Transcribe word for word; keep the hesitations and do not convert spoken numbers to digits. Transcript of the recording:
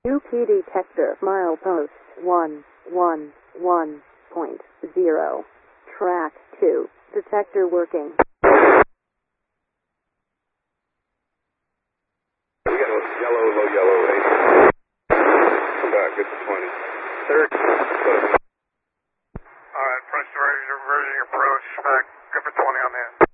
U P detector, milepost one one one point zero. Track two. Detector working. We got a yellow, low yellow rate. Come back, it's twenty. Third. Alright, French diversion approach, back, good for twenty on the end.